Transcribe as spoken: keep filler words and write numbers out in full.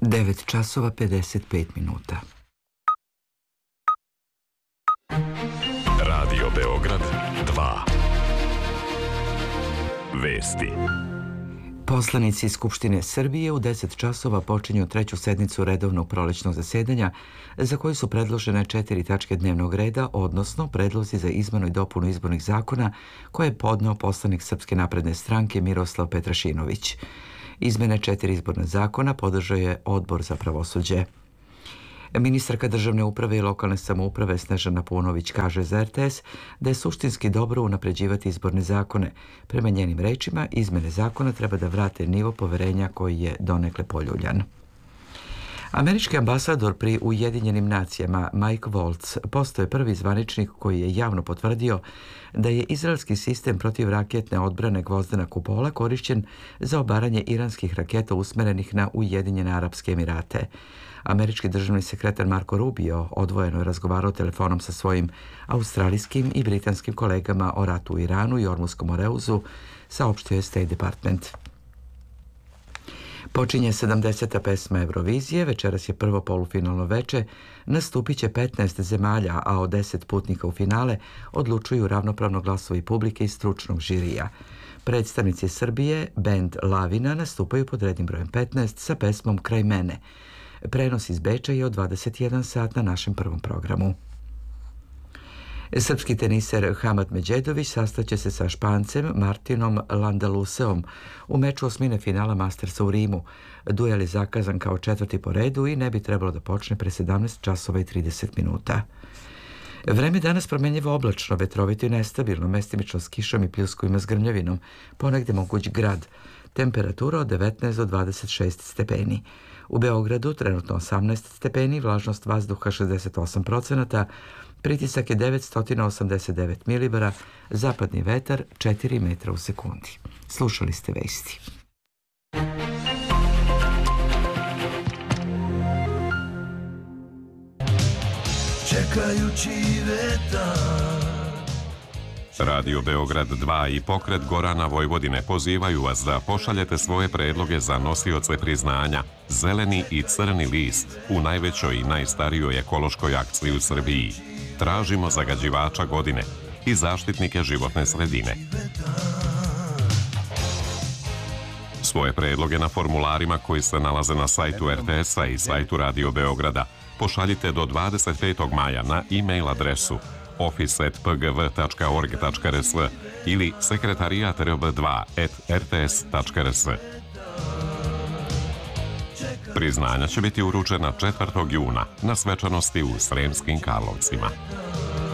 devet časova pedeset pet minuta. Radio Beograd dva. Vesti. Poslanici Skupštine Srbije u deset časova počinju treću sednicu redovnog prolećnog zasedanja za koju su predložene četiri tačke dnevnog reda, odnosno predlozi za izmenu i dopunu izbornih zakona koje je podneo poslanik Srpske napredne stranke Miroslav Petrašinović. Izmene četiri izborna zakona podržao je Odbor za pravosuđe. Ministarka državne uprave i lokalne samouprave Snežana Paunović kaže za R T S da je suštinski dobro unapređivati izborne zakone. Prema njenim rečima, izmene zakona treba da vrate nivo poverenja koji je donekle poljuljan. Američki ambasador pri Ujedinjenim nacijama Mike Waltz postao je prvi zvaničnik koji je javno potvrdio da je izraelski sistem protivraketne odbrane Gvozdena kupola korišćen za obaranje iranskih raketa usmerenih na Ujedinjene Arapske Emirate. Američki državni sekretar Marco Rubio odvojeno je razgovarao telefonom sa svojim australijskim i britanskim kolegama o ratu u Iranu i Ormuskom Moreuzu, saopštio je State Department. Počinje sedamdeseta pesma Eurovizije, večeras je prvo polufinalno veče, nastupit će petnaest zemalja, a od deset putnika u finale odlučuju ravnopravno glasovi publike i stručnog žirija. Predstavnici Srbije, bend Lavina, nastupaju pod rednim brojem petnaest sa pesmom Kraj mene. Prenos iz Beča je od dvadeset jedan sat na našem prvom programu. Srpski teniser Hamad Medjedović sastaće se sa Špancem Martinom Landaluseom u meču osmine finala Mastersa u Rimu. Duel je zakazan kao četvrti po redu i ne bi trebalo da počne pre sedamnaest časova i trideset minuta. Vreme danas promenljivo oblačno, vetrovito i nestabilno, mestimično s kišom i pljuskovima s grmljavinom, ponegde moguć grad. Temperatura od devetnaest do dvadeset šest stepeni. U Beogradu trenutno osamnaest stepeni, vlažnost vazduha šezdeset osam procenata, pritisak je devetsto osamdeset devet milibara, zapadni vetar četiri metra u sekundi. Slušali ste vesti. Čekajući vetar. Radio Beograd dva i pokret Gorana Vojvodine pozivaju vas da pošaljete svoje predloge za nosioce priznanja Zeleni i crni list u najvećoj i najstarijoj ekološkoj akciji u Srbiji. Tražimo zagađivača godine i zaštitnike životne sredine. Svoje predloge na formularima koji se nalaze na sajtu R T S-a i sajtu Radio Beograda pošaljite do dvadeset petog maja na e-mail adresu office at p g v tačka org tačka r s ili sekretarijat r b dva at r t s tačka r s. Priznanja će biti uručena četvrtog juna na svečanosti u Sremskim Karlovcima.